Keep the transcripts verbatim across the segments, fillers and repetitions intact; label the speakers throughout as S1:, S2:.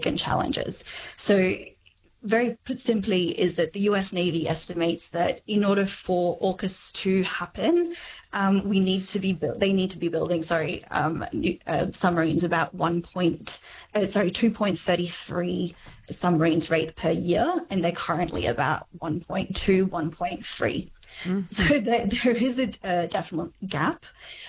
S1: significant challenges. So very put simply is that the U S Navy estimates that in order for AUKUS to happen, um, we need to be build, they need to be building, sorry, um, new, uh, submarines about one point, uh, sorry, two point three three submarines rate per year, and they're currently about one point two, one point three. Mm-hmm. So there, there is a, a definite gap.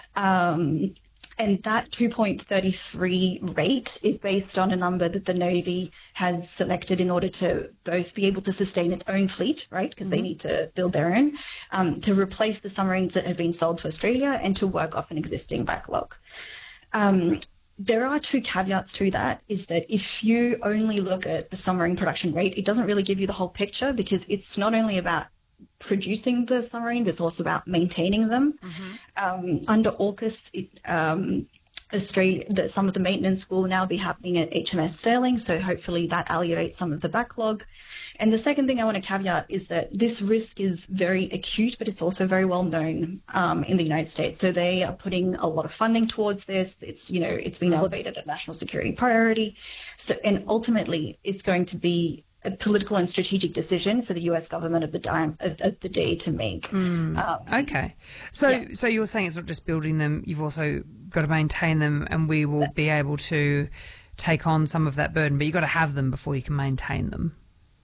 S1: Um, And that two point three three rate is based on a number that the Navy has selected in order to both be able to sustain its own fleet, right, because mm-hmm. they need to build their own, um, to replace the submarines that have been sold to Australia, and to work off an existing backlog. Um, there are two caveats to that, is that if you only look at the submarine production rate, it doesn't really give you the whole picture, because it's not only about producing the submarines, it's also about maintaining them. Mm-hmm. Um, under AUKUS, it, um, Australia, the, some of the maintenance will now be happening at H M S Sterling, so hopefully that alleviates some of the backlog. And the second thing I want to caveat is that this risk is very acute, but it's also very well known um, in the United States. So they are putting a lot of funding towards this. It's, you know, it's been elevated a national security priority. So, and ultimately, it's going to be a political and strategic decision for the U S government of the time of, of the day to make.
S2: Mm, um, okay, so yeah. so you're saying it's not just building them; you've also got to maintain them, and we will be able to take on some of that burden. But you've got to have them before you can maintain them.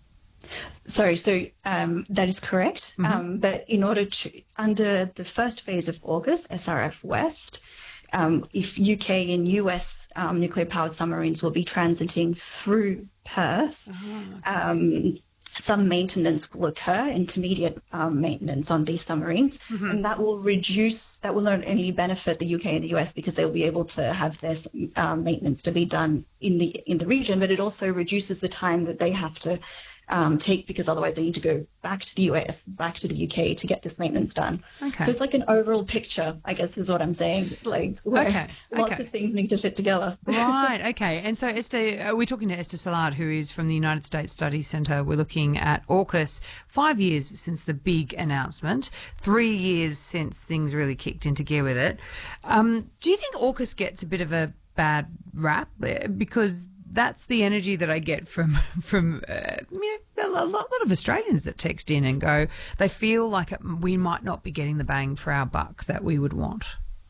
S1: Sorry, so um, that is correct. Mm-hmm. Um, but in order to, under the first phase of AUKUS, S R F West, um, if U K and U S um, nuclear-powered submarines will be transiting through Perth, oh, okay. um, some maintenance will occur, intermediate um, maintenance on these submarines, mm-hmm. and that will reduce, that will not only benefit the U K and the U S because they'll be able to have their um, maintenance to be done in the in the region, but it also reduces the time that they have to Um, take, because otherwise they need to go back to the U S, back to the U K to get this maintenance done. Okay. So it's like an overall picture, I guess, is what I'm saying. Like, where
S2: okay.
S1: lots
S2: okay.
S1: of things need to fit together.
S2: Right. Okay. And so, Esther, we're talking to Esther Szilard, who is from the United States Studies Centre. We're looking at AUKUS. Five years since the big announcement. Three years since things really kicked into gear with it. Um, do you think AUKUS gets a bit of a bad rap? Because that's the energy that I get from from uh, you know, a lot, lot of Australians that text in and go, they feel like it, we might not be getting the bang for our buck that we would want.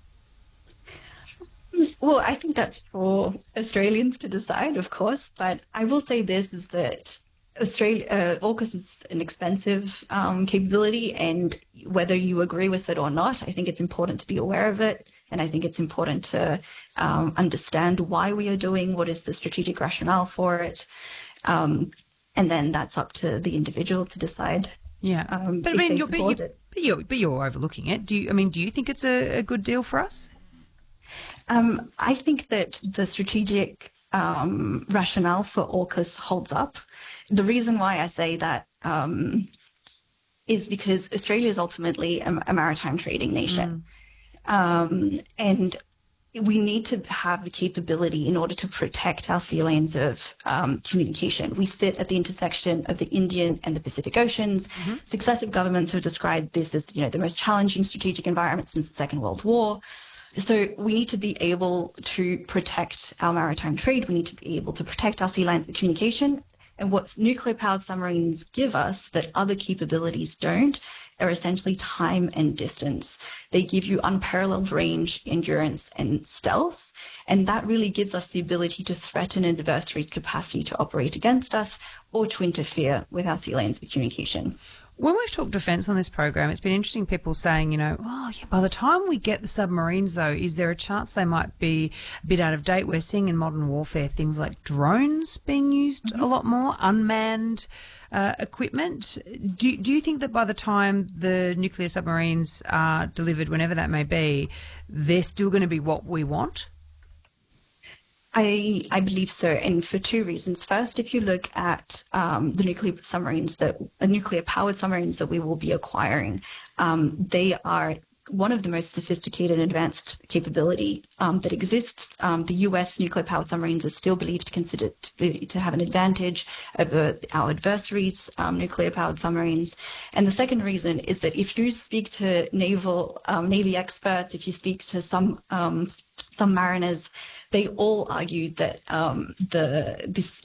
S1: Well, I think that's for Australians to decide, of course. But I will say this, is that Australia, uh, AUKUS is an expensive um, capability, and whether you agree with it or not, I think it's important to be aware of it. And I think it's important to um, understand why we are doing, what is the strategic rationale for it. Um, and then that's up to the individual to decide.
S2: Yeah.
S1: Um,
S2: but I mean, you're, but, you, but, you're, but you're overlooking it. Do you, I mean, do you think it's a, a good deal for us?
S1: Um, I think that the strategic um, rationale for AUKUS holds up. The reason why I say that um, is because Australia is ultimately a, a maritime trading nation. Mm. Um, and we need to have the capability in order to protect our sea lanes of um, communication. We sit at the intersection of the Indian and the Pacific Oceans. Mm-hmm. Successive governments have described this as, you know, the most challenging strategic environment since the Second World War. So we need to be able to protect our maritime trade. We need to be able to protect our sea lanes of communication. And what nuclear-powered submarines give us that other capabilities don't are essentially time and distance. They give you unparalleled range, endurance, and stealth. And that really gives us the ability to threaten an adversary's capacity to operate against us or to interfere with our sea lanes of communication.
S2: When we've talked defence on this program, it's been interesting, people saying, you know, oh, yeah, by the time we get the submarines, though, is there a chance they might be a bit out of date? We're seeing in modern warfare things like drones being used mm-hmm. a lot more, unmanned uh, equipment. Do, do you think that by the time the nuclear submarines are delivered, whenever that may be, they're still going to be what we want?
S1: I, I believe so, and for two reasons. First, if you look at um, the nuclear submarines, that uh, nuclear-powered submarines that we will be acquiring, um, they are one of the most sophisticated and advanced capability um, that exists. Um, the U S nuclear-powered submarines are still believed to consider to, be, to have an advantage over our adversaries' um, nuclear-powered submarines. And the second reason is that if you speak to naval um, Navy experts, if you speak to some um, some mariners, they all argue that um, the this